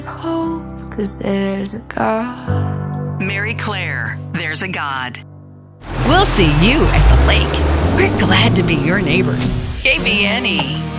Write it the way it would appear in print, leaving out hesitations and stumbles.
hope, 'cause there's a God. Mary Claire, There's a God. We'll see you at the lake. We're glad to be your neighbors. KBNE.